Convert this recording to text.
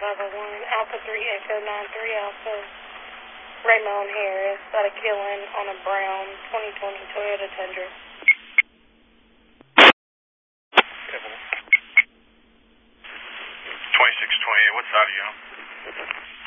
501, Alpha 3 Echo 93 Alpha. Raymond Harris got a killing on a brown 2020 Toyota Tundra. 2620, what side are you on?